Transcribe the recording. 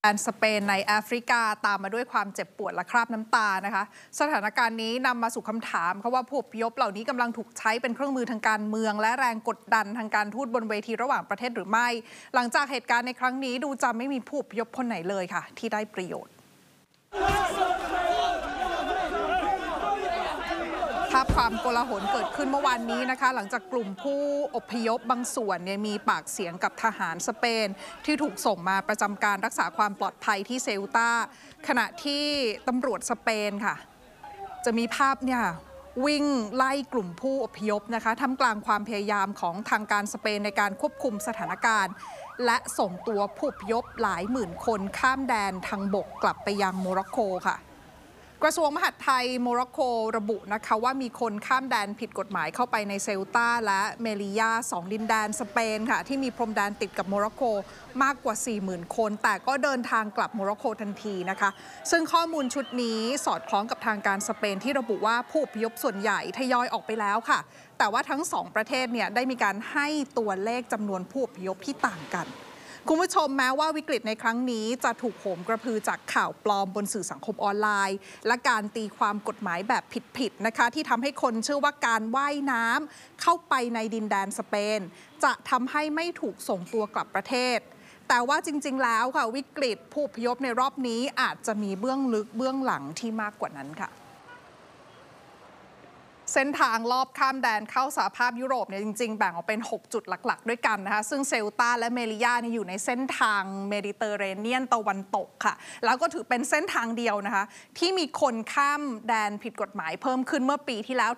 แดนสเปนในแอฟริกาตามมาด้วยความเจ็บปวดและคราบน้ำตานะคะสถานการณ์นี้นำมาสู่คำถามค่ะว่าผู้อพยพเหล่านี้กำลังถูกใช้เป็นเครื่องมือทางการเมืองและแรงกดดันทางการทูตบนเวทีระหว่างประเทศหรือไม่ หลังจากเหตุการณ์ในครั้งนี้ดูจะไม่มีผู้อพยพคนไหนเลยค่ะที่ได้ประโยชน์ภาพความโกลาหลเกิดขึ้นเมื่อวานนี้นะคะหลังจากกลุ่มผู้อพยพบางส่วนมีปากเสียงกับทหารสเปนที่ถูกส่งมาประจำการรักษาความปลอดภัยที่เซอุตาขณะที่ตำรวจสเปนค่ะจะมีภาพวิ่งไล่กลุ่มผู้อพยพนะคะท่ามกลางความพยายามของทางการสเปนในการควบคุมสถานการณ์และส่งตัวผู้อพยพหลายหมื่นคนข้ามแดนทางบกกลับไปยังโมร็อกโกค่ะกระทรวงมหาดไทยโมร็อกโกระบุนะคะว่ามีคนข้ามแดนผิดกฎหมายเข้าไปในเซอุตาและเมลิยา2 ดินแดนสเปนค่ะที่มีพรมแดนติดกับโมร็อกโกมากกว่า 40,000 คนแต่ก็เดินทางกลับโมร็อกโกทันทีนะคะซึ่งข้อมูลชุดนี้สอดคล้องกับทางการสเปนที่ระบุว่าผู้อพยพส่วนใหญ่ทยอยออกไปแล้วค่ะแต่ว่าทั้ง2ประเทศได้มีการให้ตัวเลขจำนวนผู้อพยพที่ต่างกันคุณผู้ชมแม้ว่าวิกฤตในครั้งนี้จะถูกโหมกระพือจากข่าวปลอมบนสื่อสังคมออนไลน์และการตีความกฎหมายแบบผิดๆนะคะที่ทำให้คนเชื่อว่าการว่ายน้ำเข้าไปในดินแดนสเปนจะทำให้ไม่ถูกส่งตัวกลับประเทศแต่ว่าจริงๆแล้วค่ะวิกฤตผู้อพยพในรอบนี้อาจจะมีเบื้องลึกเบื้องหลังที่มากกว่านั้นค่ะเส้นทางลอบข้ามแดนเข้าสหภาพยุโรปจริงๆแบ่งออกเป็น6 จุดหลักๆด้วยกันนะคะซึ่งเซลตาและเมลิยาอยู่ในเส้นทางเมดิเตอร์เรเนียนตะวันตกค่ะแล้วก็ถือเป็นเส้นทางเดียวนะคะที่มีคนข้ามแดนผิดกฎหมายเพิ่มขึ้นเมื่อปีที่แล้ว